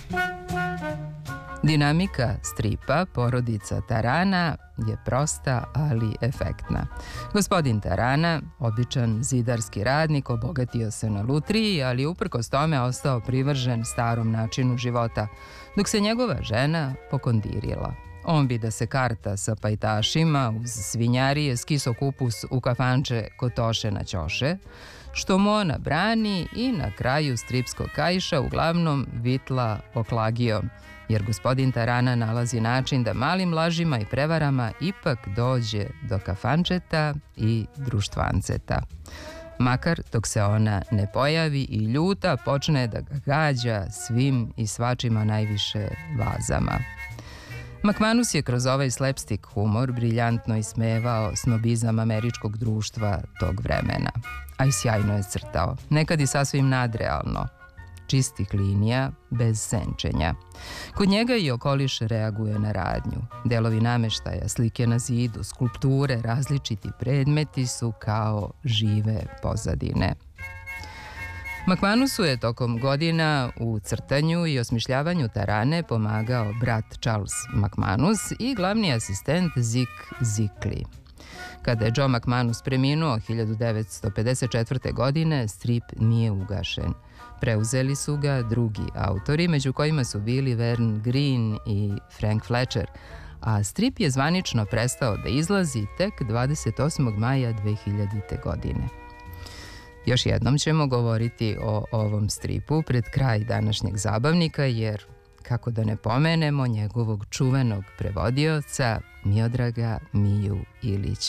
Dinamika stripa Porodica Tarana je prosta, ali efektna. Gospodin Tarana, običan zidarski radnik, obogatio se na lutriji, ali uprkos tome ostao privržen starom načinu života, dok se njegova žena pokondirila. On bi da se karta sa pajtašima uz svinjarije skiso kupus u kafanče kod Toše na Ćoše, što mu ona brani i na kraju stripskog kaiša uglavnom vitla oklagio, jer gospodin Tarana nalazi način da malim lažima i prevarama ipak dođe do kafančeta i društvanceta. Makar dok se ona ne pojavi i ljuta počne da ga gađa svim i svačima, najviše vazama. McManus je kroz ovaj slapstick humor briljantno ismevao snobizam američkog društva tog vremena. A i sjajno je crtao, nekad i sasvim nadrealno. Čistih linija, bez senčenja. Kod njega i okoliš reaguje na radnju. Delovi nameštaja, slike na zidu, skulpture, različiti predmeti su kao žive pozadine. McManusu je tokom godina u crtanju i osmišljavanju Tarane pomagao brat Charles McManus i glavni asistent Zick Zickley. Kada je Joe McManus preminuo 1954. godine, strip nije ugašen. Preuzeli su ga drugi autori, među kojima su bili Vern Green i Frank Fletcher, a strip je zvanično prestao da izlazi tek 28. maja 2000. godine. Još jednom ćemo govoriti o ovom stripu pred kraj današnjeg zabavnika, jer kako da ne pomenemo njegovog čuvenog prevodioca Miodraga Miju Ilića.